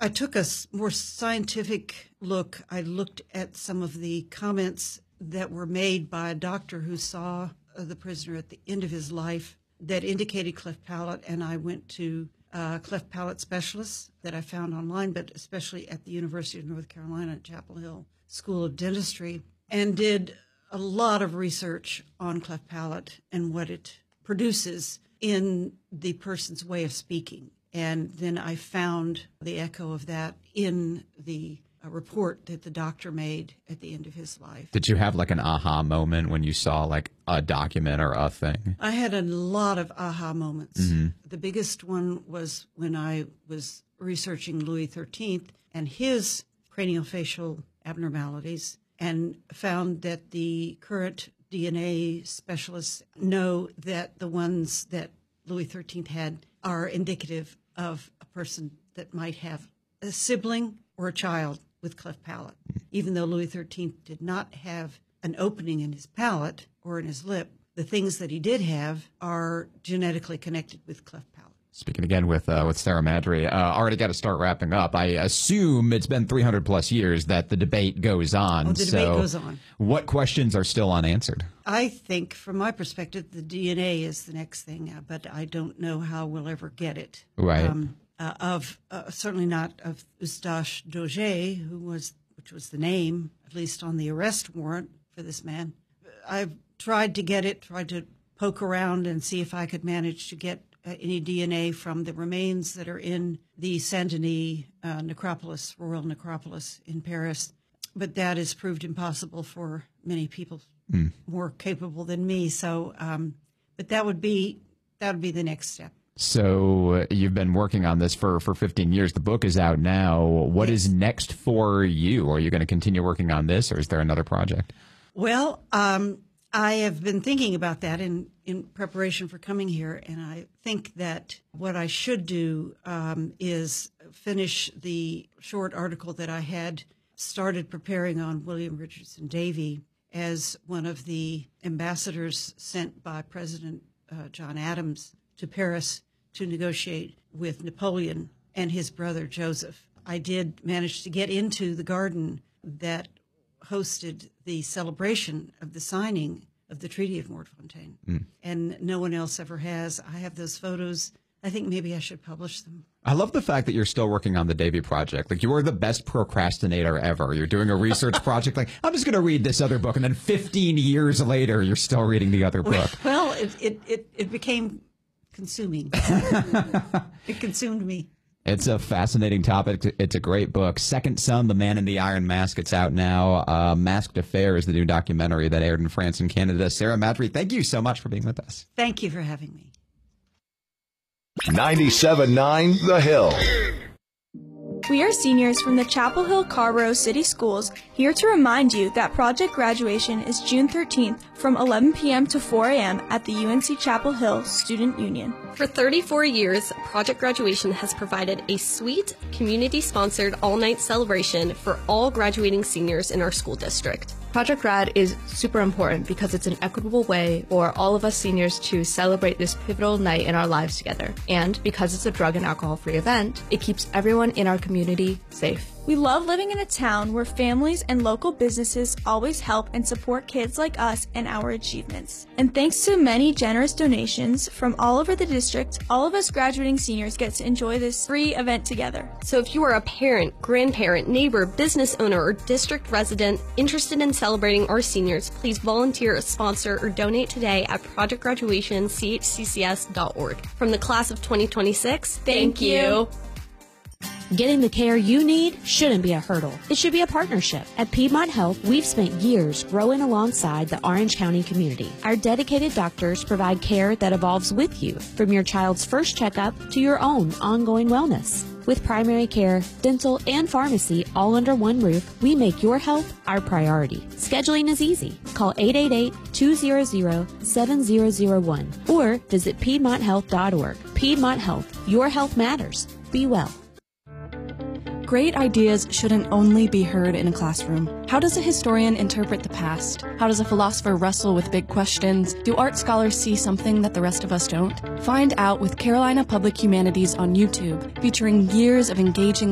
I took a more scientific look. I looked at some of the comments that were made by a doctor who saw the prisoner at the end of his life that indicated cleft palate, and I went to cleft palate specialists that I found online, but especially at the University of North Carolina at Chapel Hill School of Dentistry, and did a lot of research on cleft palate and what it produces in the person's way of speaking. And then I found the echo of that in the report that the doctor made at the end of his life. Did you have like an aha moment when you saw like a document or a thing? I had a lot of aha moments. Mm-hmm. The biggest one was when I was researching Louis XIII and his craniofacial abnormalities, and found that the current DNA specialists know that the ones that Louis XIII had are indicative of a person that might have a sibling or a child with cleft palate. Even though Louis XIII did not have an opening in his palate or in his lip, the things that he did have are genetically connected with cleft palate. Speaking again with Sarah Madry, already got to start wrapping up. I assume it's been 300 plus years that the debate goes on. Oh, the debate goes on. What questions are still unanswered? I think, from my perspective, the DNA is the next thing, but I don't know how we'll ever get it. Right. Certainly not of Eustache Dauger, which was the name, at least on the arrest warrant for this man. I've tried to get it, tried to poke around and see if I could manage to get any DNA from the remains that are in the Saint-Denis necropolis, royal necropolis in Paris. But that has proved impossible for many people more capable than me. So, but that would be the next step. So you've been working on this for 15 years. The book is out now. What is next for you? Are you going to continue working on this, or is there another project? Well, I have been thinking about that in preparation for coming here, and I think that what I should do is finish the short article that I had started preparing on William Richardson Davey as one of the ambassadors sent by President John Adams to Paris to negotiate with Napoleon and his brother Joseph. I did manage to get into the garden that hosted the celebration of the signing of the Treaty of Mortefontaine, and no one else ever has. I have those photos. I think maybe I should publish them. I love the fact that you're still working on the Davey Project. Like, you are the best procrastinator ever. You're doing a research project like, I'm just going to read this other book, and then 15 years later, you're still reading the other book. Well, it became consuming. It consumed me. It's a fascinating topic. It's a great book. Second Son, The Man in the Iron Mask. It's out now. Masked Affair is the new documentary that aired in France and Canada. Sarah Madry, thank you so much for being with us. Thank you for having me. 97.9 The Hill. We are seniors from the Chapel Hill Carrboro City Schools, here to remind you that Project Graduation is June 13th from 11 p.m. to 4 a.m. at the UNC Chapel Hill Student Union. For 34 years, Project Graduation has provided a sweet, community-sponsored all-night celebration for all graduating seniors in our school district. Project Grad is super important because it's an equitable way for all of us seniors to celebrate this pivotal night in our lives together. And because it's a drug and alcohol-free event, it keeps everyone in our community safe. We love living in a town where families and local businesses always help and support kids like us and our achievements. And thanks to many generous donations from all over the district, all of us graduating seniors get to enjoy this free event together. So if you are a parent, grandparent, neighbor, business owner, or district resident interested in celebrating our seniors, please volunteer, sponsor, or donate today at projectgraduationchccs.org. From the class of 2026, thank you. Getting the care you need shouldn't be a hurdle. It should be a partnership. At Piedmont Health, we've spent years growing alongside the Orange County community. Our dedicated doctors provide care that evolves with you, from your child's first checkup to your own ongoing wellness. With primary care, dental, and pharmacy all under one roof, we make your health our priority. Scheduling is easy. Call 888-200-7001 or visit PiedmontHealth.org. Piedmont Health. Your health matters. Be well. Great ideas shouldn't only be heard in a classroom. How does a historian interpret the past? How does a philosopher wrestle with big questions? Do art scholars see something that the rest of us don't? Find out with Carolina Public Humanities on YouTube, featuring years of engaging